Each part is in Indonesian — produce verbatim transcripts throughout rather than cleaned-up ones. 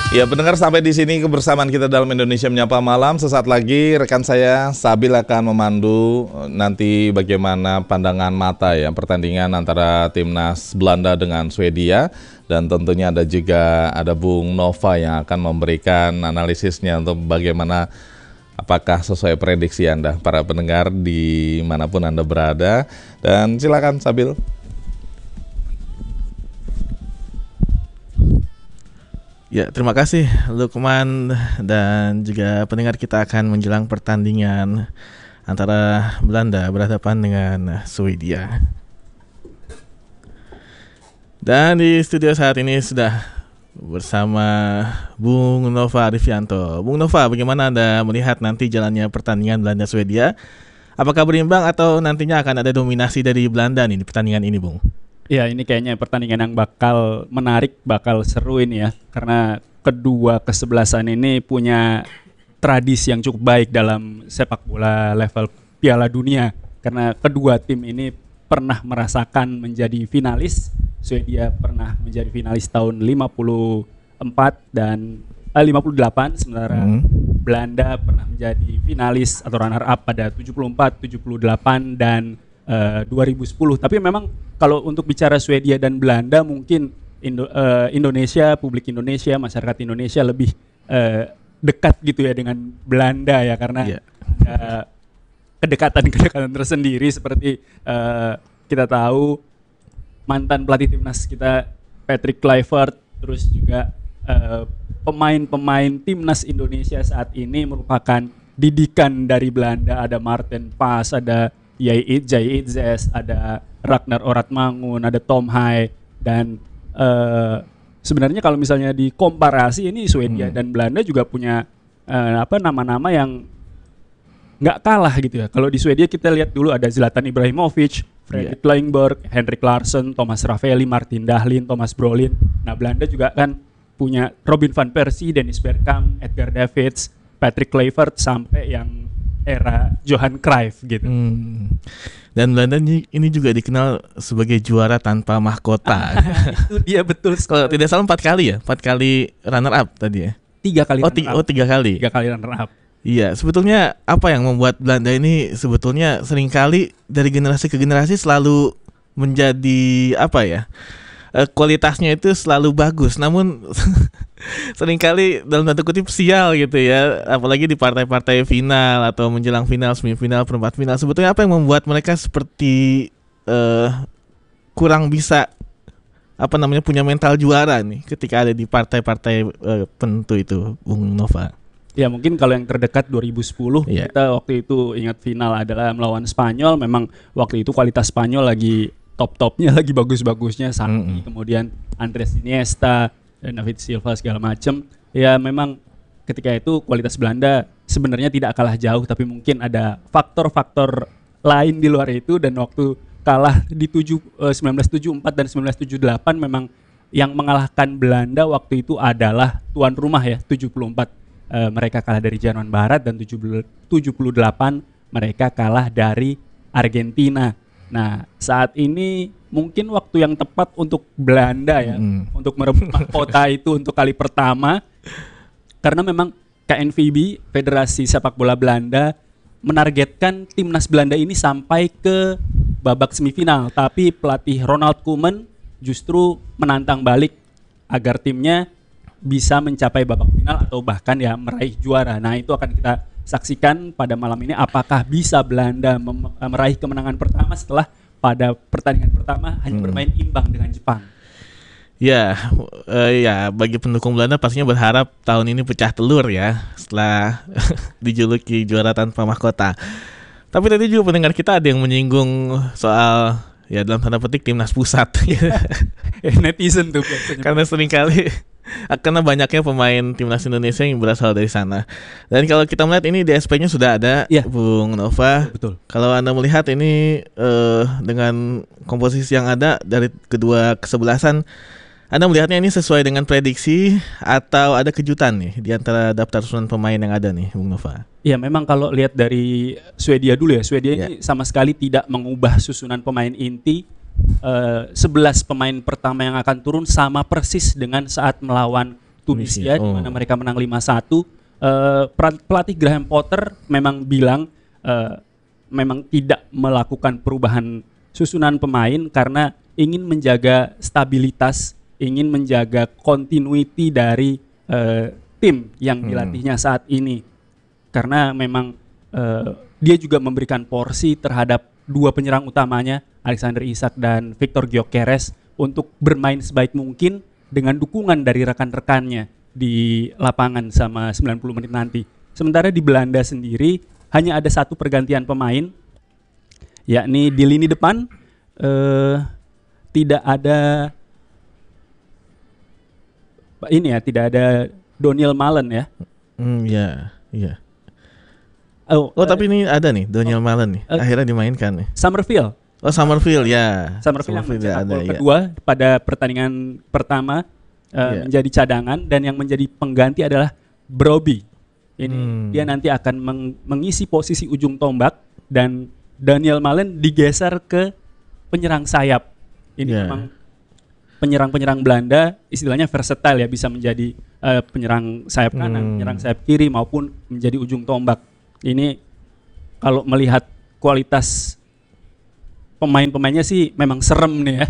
Ya, pendengar, sampai di sini kebersamaan kita dalam Indonesia Menyapa Malam. Sesaat lagi rekan saya Sabil akan memandu nanti bagaimana pandangan mata ya pertandingan antara timnas Belanda dengan Swedia, dan tentunya ada juga ada Bung Nova yang akan memberikan analisisnya untuk bagaimana apakah sesuai prediksi Anda para pendengar dimanapun Anda berada. Dan silakan Sabil. Ya, terima kasih Lukman, dan juga pendengar. Kita akan menjelang pertandingan antara Belanda berhadapan dengan Swedia. Dan di studio saat ini sudah bersama Bung Nova Arifianto. Bung Nova, bagaimana Anda melihat nanti jalannya pertandingan Belanda-Swedia? Apakah berimbang atau nantinya akan ada dominasi dari Belanda nih di pertandingan ini, Bung? Ya, ini kayaknya pertandingan yang bakal menarik, bakal seru ini ya. Karena kedua kesebelasan ini punya tradisi yang cukup baik dalam sepak bola level Piala Dunia. Karena kedua tim ini pernah merasakan menjadi finalis. Swedia pernah menjadi finalis tahun lima puluh empat dan eh, lima puluh delapan, sementara hmm. Belanda pernah menjadi finalis atau runner up pada tujuh puluh empat, tujuh puluh delapan dan Uh, dua ribu sepuluh. Tapi memang kalau untuk bicara Swedia dan Belanda, mungkin Indo, uh, Indonesia, publik Indonesia, masyarakat Indonesia lebih uh, dekat gitu ya dengan Belanda ya, karena yeah. ada kedekatan-kedekatan tersendiri seperti uh, kita tahu mantan pelatih timnas kita Patrick Kluivert, terus juga uh, pemain-pemain timnas Indonesia saat ini merupakan didikan dari Belanda. Ada Marten Pas, ada Jay Itzes, ada Ragnar Oratmangun, ada Tom Hai, dan uh, sebenarnya kalau misalnya dikomparasi ini Swedia hmm. dan Belanda juga punya uh, apa nama-nama yang nggak kalah gitu ya. Kalau di Swedia kita lihat dulu ada Zlatan Ibrahimovic, Fredrik yeah. Ljungberg, Henrik Larsson, Thomas Ravelli, Martin Dahlin, Thomas Brolin. Nah, Belanda juga kan punya Robin van Persie, Dennis Bergkamp, Edgar Davids, Patrick Kluivert, sampai yang era Johan Cruyff gitu. Hmm. Dan Belanda ini juga dikenal sebagai juara tanpa mahkota. Itu dia betul. Kalau tidak salah empat kali ya, empat kali runner up tadi ya. Tiga kali. Oh, tiga, oh tiga kali. Tiga kali runner up. Iya, sebetulnya apa yang membuat Belanda ini sebetulnya seringkali dari generasi ke generasi selalu menjadi apa ya? Kualitasnya itu selalu bagus, namun seringkali dalam tanda kutip sial gitu ya, apalagi di partai-partai final atau menjelang final, semifinal, perempat final. Sebetulnya apa yang membuat mereka seperti uh, kurang bisa apa namanya punya mental juara nih ketika ada di partai-partai uh, penentu itu, Bung Nova? Ya, mungkin kalau yang terdekat dua ribu sepuluh yeah. kita waktu itu ingat final adalah melawan Spanyol. Memang waktu itu kualitas Spanyol lagi top-topnya, lagi bagus-bagusnya, Xavi, mm-hmm. kemudian Andres Iniesta, David Silva segala macam. Ya memang ketika itu kualitas Belanda sebenarnya tidak kalah jauh, tapi mungkin ada faktor-faktor lain di luar itu, dan waktu kalah di tujuh, eh, seribu sembilan ratus tujuh puluh empat dan seribu sembilan ratus tujuh puluh delapan memang yang mengalahkan Belanda waktu itu adalah tuan rumah ya, tujuh puluh empat eh, mereka kalah dari Jerman Barat, dan tujuh puluh delapan mereka kalah dari Argentina. Nah, saat ini mungkin waktu yang tepat untuk Belanda ya, hmm. untuk merebut mahkota itu untuk kali pertama, karena memang K N V B, Federasi Sepak Bola Belanda, menargetkan timnas Belanda ini sampai ke babak semifinal, tapi pelatih Ronald Koeman justru menantang balik agar timnya bisa mencapai babak final atau bahkan ya meraih juara. Nah, itu akan kita saksikan pada malam ini, apakah bisa Belanda mem- meraih kemenangan pertama setelah pada pertandingan pertama hanya hmm. bermain imbang dengan Jepang. Ya, uh, ya bagi pendukung Belanda pastinya berharap tahun ini pecah telur ya setelah dijuluki juara tanpa mahkota. Tapi tadi juga pendengar kita ada yang menyinggung soal ya dalam tanda petik timnas pusat. Netizen tuh biasanya. Karena seringkali karena banyaknya pemain timnas Indonesia yang berasal dari sana. Dan kalau kita melihat ini di S P-nya sudah ada, ya. Bung Nova. Betul. Kalau Anda melihat ini uh, dengan komposisi yang ada dari kedua kesebelasan, Anda melihatnya ini sesuai dengan prediksi atau ada kejutan nih di antara daftar susunan pemain yang ada nih, Bung Nova? Ya, memang kalau lihat dari Swedia dulu ya, Swedia ya. ini sama sekali tidak mengubah susunan pemain inti. Uh, sebelas pemain pertama yang akan turun sama persis dengan saat melawan Tunisia, oh. di mana mereka menang lima satu. Uh, pelatih Graham Potter memang bilang uh, memang tidak melakukan perubahan susunan pemain karena ingin menjaga stabilitas, ingin menjaga continuity dari uh, tim yang dilatihnya saat ini. Karena memang uh, dia juga memberikan porsi terhadap dua penyerang utamanya, Alexander Isak dan Victor Gyökeres, untuk bermain sebaik mungkin dengan dukungan dari rekan-rekannya di lapangan sama sembilan puluh menit nanti. Sementara di Belanda sendiri hanya ada satu pergantian pemain, yakni di lini depan eh, tidak ada ini ya, tidak ada Daniel Malen ya. Hmm, ya, iya. Oh, Oh, uh, tapi ini ada nih Daniel oh, Malen nih. uh, Akhirnya dimainkan nih. Summerfield. Oh, Summerfield ya. Summerfield yang mencetak ada, gol ya. kedua pada pertandingan pertama uh, yeah. menjadi cadangan, dan yang menjadi pengganti adalah Brobbey. Ini Hmm. dia nanti akan meng- mengisi posisi ujung tombak, dan Daniel Malen digeser ke penyerang sayap. Ini Yeah. memang penyerang-penyerang Belanda istilahnya versatile ya, bisa menjadi uh, penyerang sayap kanan, Hmm. penyerang sayap kiri maupun menjadi ujung tombak. Ini kalau melihat kualitas pemain-pemainnya sih memang serem nih ya.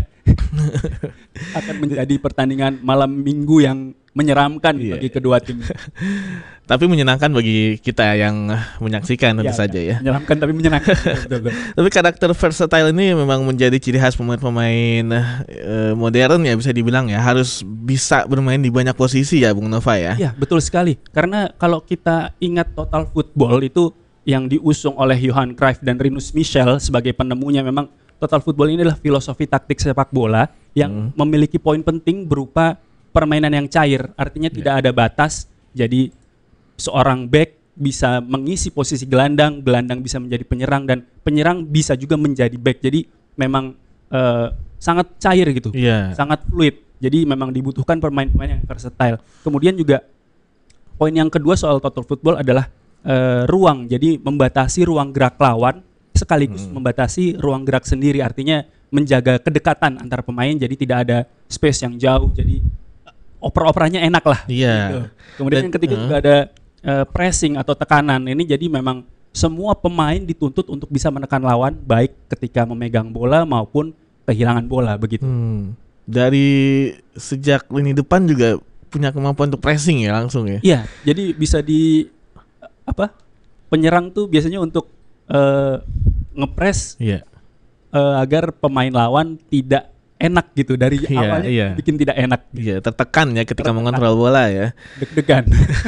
Akan menjadi pertandingan malam minggu yang menyeramkan Iya. bagi kedua tim. Tapi menyenangkan bagi kita yang menyaksikan tentu Ya, saja ya. Menyeramkan tapi menyenangkan. Betul-betul. Tapi karakter versatile ini memang menjadi ciri khas pemain-pemain eh, modern ya, bisa dibilang ya. Harus bisa bermain di banyak posisi ya Bung Nova ya. Ya, betul sekali. Karena kalau kita ingat total football itu yang diusung oleh Johan Cruyff dan Rinus Michel sebagai penemunya, memang total football ini adalah filosofi taktik sepak bola yang Hmm. memiliki poin penting berupa permainan yang cair. Artinya Yeah. tidak ada batas. Jadi seorang back bisa mengisi posisi gelandang, gelandang bisa menjadi penyerang, dan penyerang bisa juga menjadi back. Jadi memang eh, sangat cair gitu, Iya. sangat fluid. Jadi memang dibutuhkan pemain-pemain yang versatile. Kemudian juga poin yang kedua soal total football adalah eh, ruang. Jadi membatasi ruang gerak lawan sekaligus Hmm. membatasi ruang gerak sendiri. Artinya menjaga kedekatan antara pemain, jadi tidak ada space yang jauh. Jadi oper-operanya enak lah. Iya. Gitu. Kemudian Dan- yang ketiga uh. juga ada eh, pressing atau tekanan. Ini jadi memang semua pemain dituntut untuk bisa menekan lawan, baik ketika memegang bola maupun kehilangan bola begitu. Hmm. Dari sejak lini depan juga punya kemampuan untuk pressing ya langsung ya. Iya, jadi bisa di apa? Penyerang tuh biasanya untuk eh, ngepres Iya. eh, agar pemain lawan tidak enak gitu dari Iya, awalnya, iya. bikin tidak enak, Iya, tertekan ya ketika Tertekan. mengontrol bola ya. deg-degan.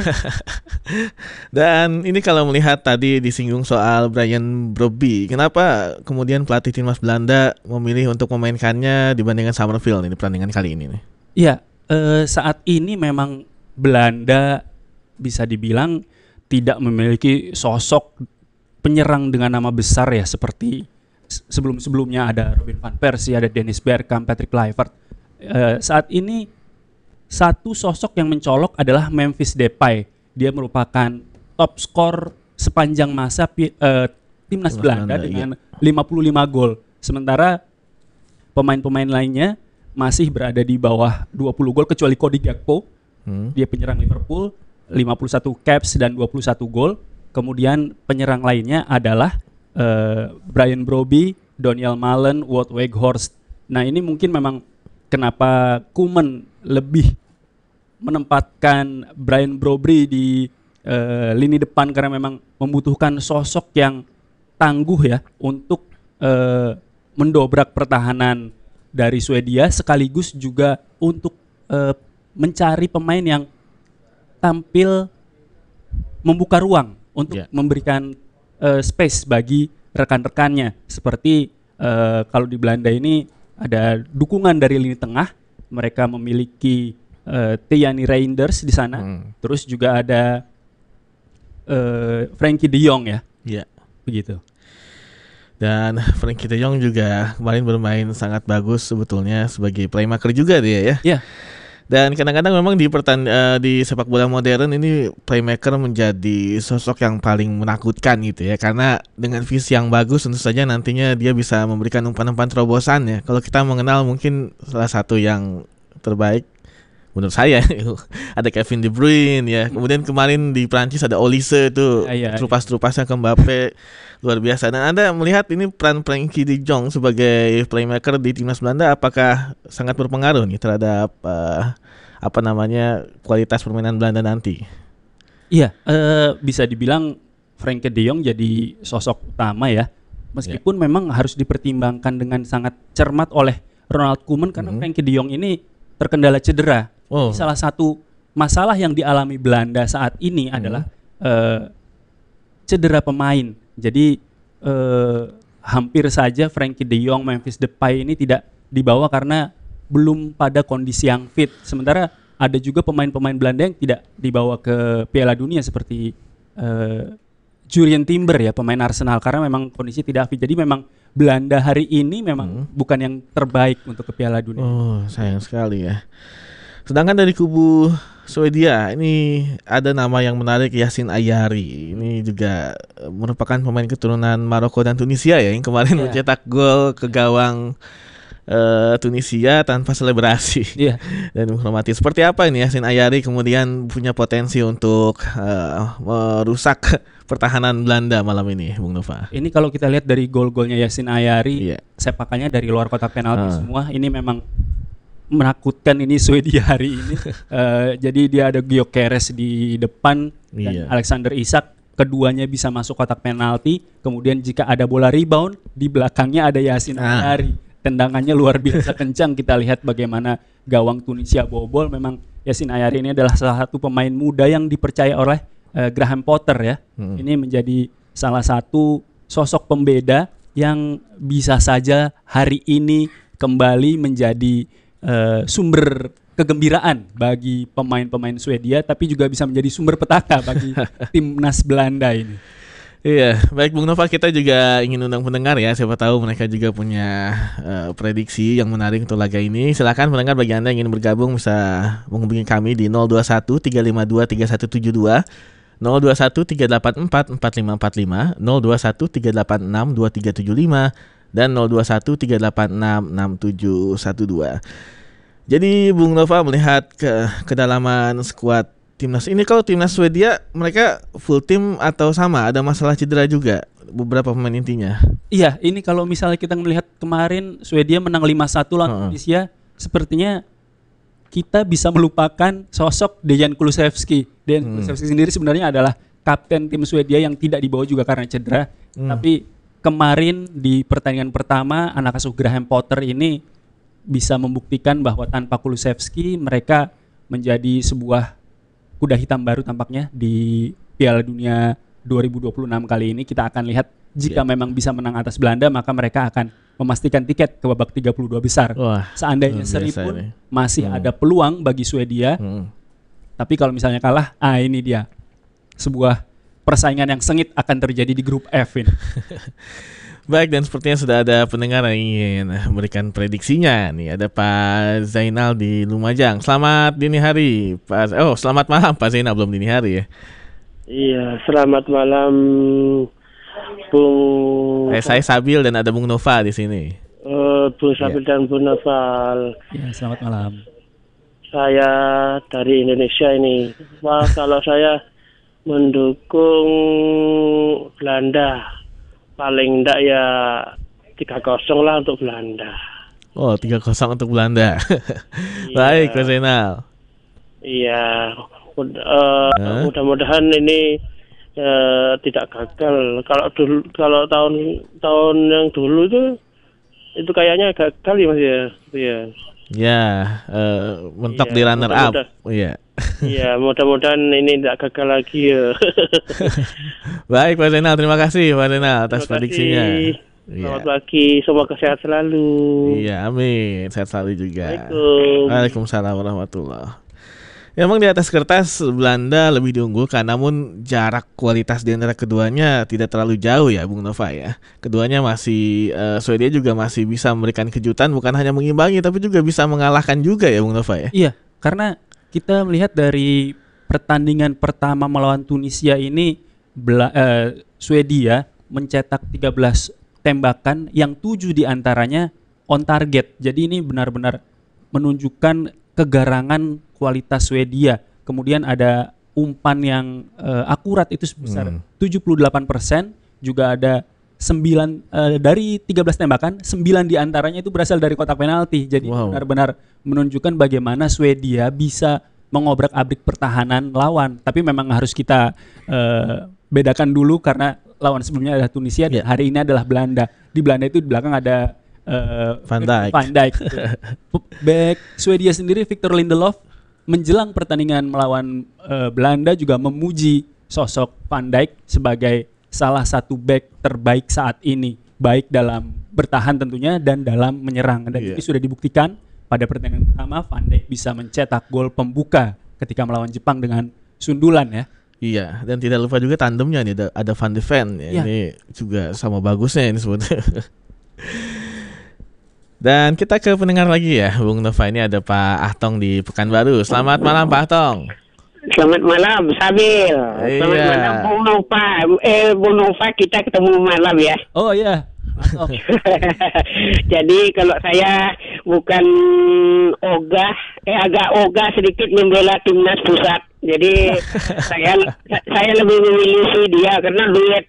Dan ini kalau melihat tadi disinggung soal Brian Brobbey, kenapa kemudian pelatih timnas Belanda memilih untuk memainkannya dibandingkan Summerfield ini pertandingan kali ini nih? Iya, eh, saat ini memang Belanda bisa dibilang tidak memiliki sosok penyerang dengan nama besar ya, seperti s- sebelum-sebelumnya ada Robin van Persie, ada Dennis Bergkamp, Patrick Kluivert. Eh, saat ini satu sosok yang mencolok adalah Memphis Depay. Dia merupakan top skor sepanjang masa pi- eh, timnas Timnas Belanda Belanda, dengan lima puluh lima gol. Sementara pemain-pemain lainnya masih berada di bawah dua puluh gol kecuali Cody Gakpo. Hmm. Dia penyerang Liverpool, lima puluh satu caps dan dua puluh satu gol. Kemudian penyerang lainnya adalah eh, Brian Brobbey, Daniel Malen, Wout Weghorst. Nah, ini mungkin memang kenapa Koeman lebih menempatkan Brian Brobbey di eh, lini depan, karena memang membutuhkan sosok yang tangguh ya untuk eh, mendobrak pertahanan dari Swedia, sekaligus juga untuk eh, mencari pemain yang tampil membuka ruang untuk Ya. memberikan eh, space bagi rekan-rekannya. Seperti eh, kalau di Belanda ini ada dukungan dari lini tengah, mereka memiliki uh, Tijani Reinders di sana. Hmm. Terus juga ada uh, Frenkie de Jong ya, Iya. begitu. Dan Frenkie de Jong juga kemarin bermain sangat bagus sebetulnya sebagai playmaker juga dia ya. Iya. Dan kadang-kadang memang di pertan eh, di sepak bola modern ini playmaker menjadi sosok yang paling menakutkan gitu ya, karena dengan visi yang bagus tentu saja nantinya dia bisa memberikan umpan-umpan terobosan ya. Kalau kita mengenal mungkin salah satu yang terbaik menurut saya ada Kevin De Bruyne ya. Kemudian kemarin di Prancis ada Olise tuh, Iya, iya. terupas-terupasnya ke Mbappe luar biasa. Dan Anda melihat ini peran Frenkie De Jong sebagai playmaker di timnas Belanda apakah sangat berpengaruh nih terhadap uh, apa namanya kualitas permainan Belanda nanti? Iya, eh, bisa dibilang Frenkie De Jong jadi sosok utama ya. Meskipun memang harus dipertimbangkan dengan sangat cermat oleh Ronald Koeman karena Mhm. Frenkie De Jong ini terkendala cedera. Oh. Ini salah satu masalah yang dialami Belanda saat ini Mhm. adalah eh, cedera pemain. Jadi eh, hampir saja Frenkie De Jong, Memphis Depay ini tidak dibawa karena belum pada kondisi yang fit. Sementara ada juga pemain-pemain Belanda yang tidak dibawa ke Piala Dunia seperti eh, Jurien Timber ya, pemain Arsenal, karena memang kondisi tidak fit. Jadi memang Belanda hari ini memang Hmm. bukan yang terbaik untuk ke Piala Dunia. Oh, sayang sekali ya. Sedangkan dari kubu Swedia ini ada nama yang menarik, Yacine Ayari. Ini juga eh, merupakan pemain keturunan Maroko dan Tunisia ya, yang kemarin Iya. mencetak gol ke gawang eh, Tunisia tanpa selebrasi. Iya. Dan menghormati. Seperti apa ini Yacine Ayari kemudian punya potensi untuk eh, merusak pertahanan Belanda malam ini, Bung Nova? Ini kalau kita lihat dari gol-golnya Yacine Ayari, Iya. sepakannya dari luar kotak penalti Ah. semua. Ini memang menakutkan ini Swedia hari ini. Eh, jadi dia ada Gyökeres di depan dan Iya. Alexander Isak. Keduanya bisa masuk kotak penalti. Kemudian jika ada bola rebound, di belakangnya ada Yacine Ah. Ayari. Tendangannya luar biasa kencang. Kita lihat bagaimana gawang Tunisia bobol. Memang Yacine Ayari ini adalah salah satu pemain muda yang dipercaya oleh eh, Graham Potter ya. Hmm. Ini menjadi salah satu sosok pembeda yang bisa saja hari ini kembali menjadi eh, sumber kegembiraan bagi pemain-pemain Swedia, tapi juga bisa menjadi sumber petaka bagi timnas Belanda ini. Iya, baik Bung Nova, kita juga ingin undang pendengar ya. Siapa tahu mereka juga punya eh, prediksi yang menarik untuk laga ini. Silakan pendengar, bagi Anda yang ingin bergabung bisa menghubungi kami di nol dua satu tiga lima dua tiga satu tujuh dua, nol dua satu tiga delapan empat empat lima empat lima, nol dua satu tiga delapan enam dua tiga tujuh lima, dan nol dua satu tiga delapan enam enam tujuh satu dua. Jadi Bung Nova melihat ke kedalaman skuad timnas ini, kalau timnas Swedia mereka full tim atau sama ada masalah cedera juga beberapa pemain intinya? Iya, ini kalau misalnya kita melihat kemarin Swedia menang lima satu lawan Heeh. Tunisia, sepertinya kita bisa melupakan sosok Dejan Kulusevski. Dejan Hmm. Kulusevski sendiri sebenarnya adalah kapten tim Swedia yang tidak dibawa juga karena cedera. Hmm. Tapi kemarin di pertandingan pertama, anak asuh Graham Potter ini bisa membuktikan bahwa tanpa Kulusevski mereka menjadi sebuah kuda hitam baru tampaknya di Piala Dunia dua ribu dua puluh enam kali ini. Kita akan lihat jika Yeah. memang bisa menang atas Belanda, maka mereka akan memastikan tiket ke babak tiga puluh dua besar. Wah, Seandainya luar seri biasa pun ini. masih Hmm. ada peluang bagi Swedia, hmm. tapi kalau misalnya kalah, ah ini dia sebuah persaingan yang sengit akan terjadi di grup F ini. Baik, dan sepertinya sudah ada pendengar yang ingin memberikan prediksinya. Nih ada Pak Zainal di Lumajang. Selamat dini hari, Pak. Oh, selamat malam Pak Zainal, belum dini hari ya. Iya, selamat malam Bung Eh, saya Sabil dan ada Bung Nova di sini. eh, Bung Sabil dan Bung Noval. Ya, selamat malam. Saya dari Indonesia ini. Wah, kalau saya mendukung Belanda. Paling enggak ya tiga kosong lah untuk Belanda. Oh, tiga kosong untuk Belanda. Iya. Baik, Pak Zainal. Iya, Mud- eh, Hah? mudah-mudahan ini eh, tidak gagal. Kalau dulu, kalau tahun tahun yang dulu itu itu kayaknya gagal ya Mas ya. Iya. Ya, eh, mentok Iya, di runner up. mudah-mudahan. Iya. Iya, mudah-mudahan ini tidak gagal lagi ya. Baik, Pak Zainal, terima kasih Pak Zainal atas Terima prediksinya. kasih. Iya. Selamat pagi, semoga sehat selalu. Iya, amin. Sehat selalu juga. Assalamualaikum. Waalaikumsalam warahmatullahi. Ya, memang di atas kertas Belanda lebih diunggulkan, namun jarak kualitas di antara keduanya tidak terlalu jauh ya, Bung Nova ya. Keduanya masih, eh, Swedia juga masih bisa memberikan kejutan, bukan hanya mengimbangi, tapi juga bisa mengalahkan juga ya, Bung Nova ya. Iya, karena kita melihat dari pertandingan pertama melawan Tunisia ini, Bela- eh, Swedia mencetak tiga belas tembakan yang tujuh diantaranya on target. Jadi ini benar-benar menunjukkan kegarangan kualitas Swedia. Kemudian ada umpan yang uh, akurat itu sebesar hmm. tujuh puluh delapan persen, juga ada sembilan uh, dari tiga belas tembakan, sembilan diantaranya itu berasal dari kotak penalti. Jadi wow. benar-benar menunjukkan bagaimana Swedia bisa mengobrak-abrik pertahanan lawan. Tapi memang harus kita uh, bedakan dulu karena lawan sebelumnya adalah Tunisia dan yeah. hari ini adalah Belanda. Di Belanda itu di belakang ada uh, Van Dijk. Van Dijk. Back Swedia sendiri Victor Lindelof menjelang pertandingan melawan uh, Belanda juga memuji sosok Van Dijk sebagai salah satu back terbaik saat ini, baik dalam bertahan tentunya dan dalam menyerang. Dan yeah. itu sudah dibuktikan pada pertandingan pertama Van Dijk bisa mencetak gol pembuka ketika melawan Jepang dengan sundulan ya. Iya, dan tidak lupa juga tandemnya nih, ada, ada Van de Ven ya, yeah. Ini juga sama bagusnya ini sebetulnya. Dan kita ke pendengar lagi ya, Bung Nova. Ini ada Pak Ahtong di Pekanbaru. Selamat malam Pak Ahtong. Selamat malam Sabil. Iya. Selamat malam Bung Nova. Eh Bung Nova, kita ketemu malam ya. Oh iya. Oh. Jadi kalau saya bukan ogah, eh agak ogah sedikit membela timnas pusat. Jadi saya saya lebih memilih dia karena duet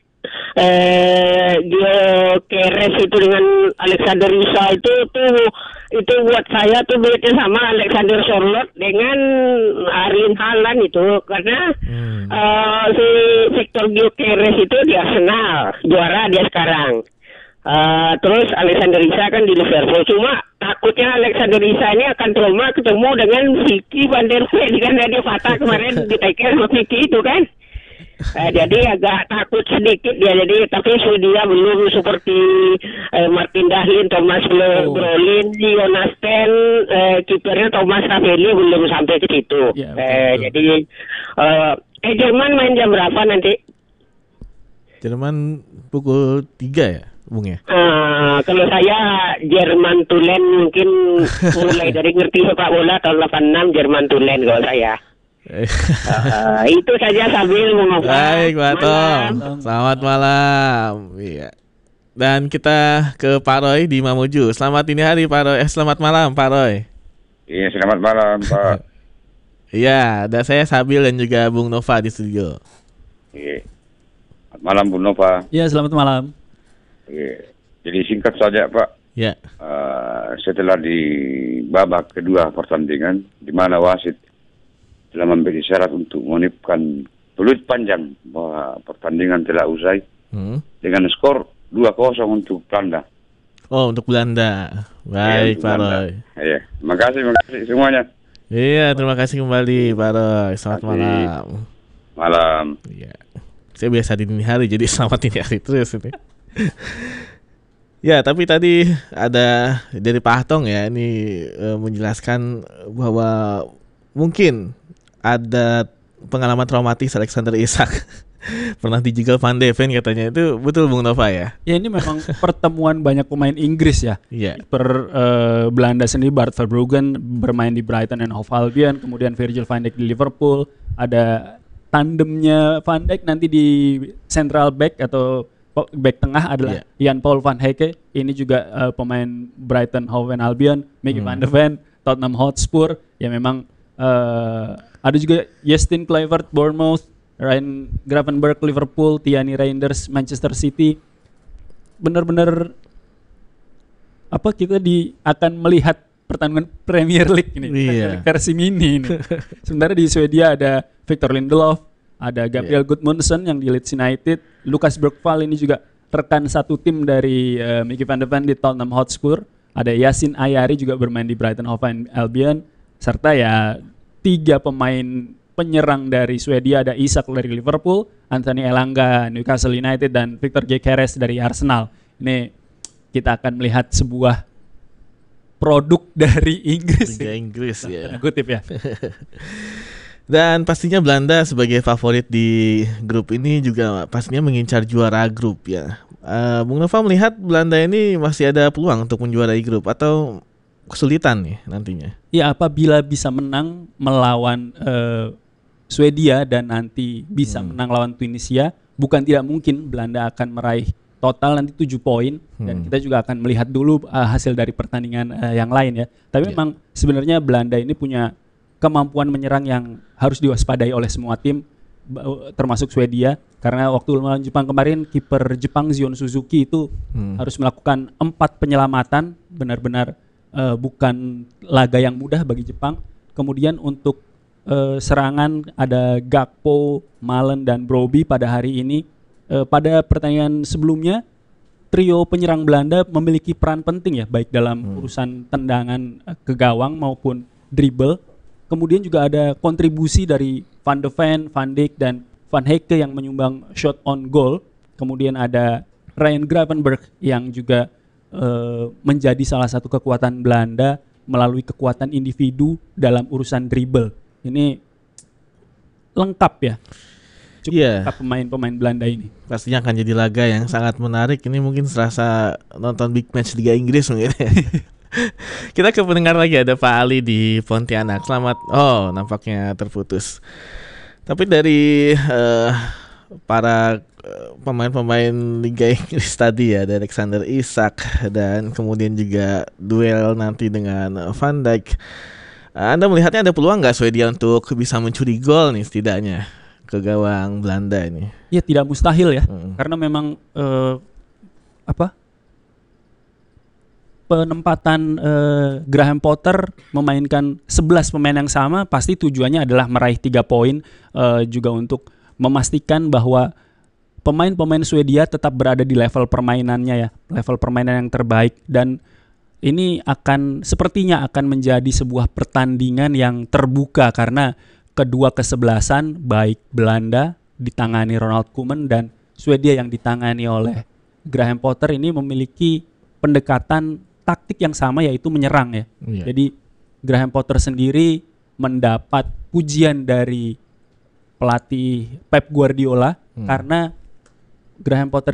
eh dia Keres itu dengan Alexander Isak itu tuh itu buat saya tuh duetnya sama Alexander Sørloth dengan Erling Haaland itu karena hmm. uh, si Victor Gyökeres itu di Arsenal juara dia sekarang. Uh, terus Alexander Isak kan di Liverpool, cuma takutnya Alexander Isak ini akan trauma ketemu dengan Vicky van der Ven karena dia patah kemarin di tackle sama Vicky itu kan. Uh, jadi agak takut sedikit dia, jadi tapi Swedia belum seperti uh, Martin Dahlin, Thomas oh. Brolin, Jonas Ten, uh, kipernya Thomas Ravelli belum sampai ke situ. Yeah, okay, uh, jadi uh, eh Jerman main jam berapa nanti? Jerman pukul tiga ya, Bung ya? Uh, kalau saya Jerman Tulen mungkin mulai dari ngerti sepak bola tahun delapan puluh enam Jerman Tulen kalau saya. uh, itu saja sambil mengapa. Baik, Pak Tom. Selamat malam. Iya. Dan kita ke Pak Roy di Mamuju. Selamat ini hari Pak Roy. Eh, selamat malam Pak Roy. Iya, selamat malam Pak. Iya, ada saya Sabil dan juga Bung Nova di studio. Iya. Selamat malam Bung Nova. Iya, selamat malam. Iya. Jadi singkat saja Pak. Ya. Uh, setelah di babak kedua pertandingan di mana wasit telah memberi syarat untuk menitipkan peluit panjang bahwa pertandingan telah usai hmm. dengan skor dua kosong untuk Belanda. Oh, untuk Belanda. Baik, ya, Pak Roy. Iya, terima kasih, terima kasih semuanya. Iya, terima kasih kembali Pak Roy. Selamat malam. Malam. Iya. Saya biasa di dini hari, jadi selamat dini hari terus ini. Ya, tapi tadi ada dari Pak Ahtong ya, ini e, menjelaskan bahwa mungkin ada pengalaman traumatis Alexander Isak. Pernah dijegal Van de Ven katanya. Itu betul Bung Nova ya? Ya, ini memang pertemuan banyak pemain Inggris ya. Iya. Per uh, Belanda sendiri Bart Verbruggen bermain di Brighton and Hove Albion, kemudian Virgil van Dijk di Liverpool, ada tandemnya Van Dijk nanti di central back atau back tengah adalah yeah. Jan Paul van Hecke. Ini juga uh, pemain Brighton Hove Albion, Mickey hmm. van de Ven, Tottenham Hotspur. Ya memang uh, ada juga Justin Kluivert Bournemouth, Ryan Gravenberch Liverpool, Tierney Reinders Manchester City. Benar-benar apa kita di akan melihat pertandingan Premier League ini, yeah. versi mini ini. Sementara di Swedia ada Victor Lindelof, ada Gabriel yeah. Gudmundsson yang di Leeds United, Lucas Bergvall ini juga rekan satu tim dari uh, Mickey van de Ven di Tottenham Hotspur, ada Yacine Ayari juga bermain di Brighton Hove Albion, serta ya tiga pemain penyerang dari Swedia, ada Isak dari Liverpool, Anthony Elanga Newcastle United, dan Victor Gyökeres dari Arsenal. Ini kita akan melihat sebuah produk dari Inggris. Liga Inggris ya. Kutip ya. Dan pastinya Belanda sebagai favorit di grup ini juga pastinya mengincar juara grup ya. Uh, Bung Nova melihat Belanda ini masih ada peluang untuk menjuarai grup atau kesulitan nih nantinya? Ya, apabila bisa menang melawan uh, Swedia dan nanti bisa hmm. menang lawan Tunisia, bukan tidak mungkin Belanda akan meraih total nanti tujuh poin dan Hmm. kita juga akan melihat dulu uh, hasil dari pertandingan uh, yang lain ya. Tapi Yeah. memang sebenarnya Belanda ini punya kemampuan menyerang yang harus diwaspadai oleh semua tim, ba- termasuk Swedia, karena waktu melawan Jepang kemarin kiper Jepang Zion Suzuki itu Hmm. harus melakukan empat penyelamatan, benar-benar uh, bukan laga yang mudah bagi Jepang. Kemudian untuk uh, serangan ada Gakpo, Malen dan Brobbey pada hari ini. Uh, pada pertandingan sebelumnya trio penyerang Belanda memiliki peran penting ya, baik dalam Hmm. urusan tendangan uh, ke gawang maupun dribble. Kemudian juga ada kontribusi dari Van de Ven, Van Dijk dan Van Hecke yang menyumbang shot on goal. Kemudian ada Ryan Gravenberch yang juga uh, menjadi salah satu kekuatan Belanda melalui kekuatan individu dalam urusan dribble. Ini lengkap ya. Cukup Iya. lengkap pemain-pemain Belanda ini. Pastinya akan jadi laga yang sangat menarik. Ini mungkin serasa nonton big match Liga Inggris mungkin. Kita ke pendengar lagi, ada Pak Ali di Pontianak. Selamat. Oh, nampaknya terputus. Tapi dari eh, para eh, pemain-pemain Liga Inggris tadi ya, ada Alexander Isak dan kemudian juga duel nanti dengan Van Dijk. Anda melihatnya ada peluang nggak Swedia untuk bisa mencuri gol nih setidaknya ke gawang Belanda ini? Ya tidak mustahil ya, Hmm. karena memang eh, apa penempatan eh, Graham Potter memainkan sebelas pemain yang sama pasti tujuannya adalah meraih tiga poin, eh, juga untuk memastikan bahwa pemain-pemain Swedia tetap berada di level permainannya ya, level permainan yang terbaik, dan ini akan sepertinya akan menjadi sebuah pertandingan yang terbuka karena kedua kesebelasan baik Belanda ditangani Ronald Koeman dan Swedia yang ditangani oleh Graham Potter ini memiliki pendekatan taktik yang sama, yaitu menyerang ya. Iya. Jadi Graham Potter sendiri mendapat pujian dari pelatih Pep Guardiola Hmm. karena Graham Potter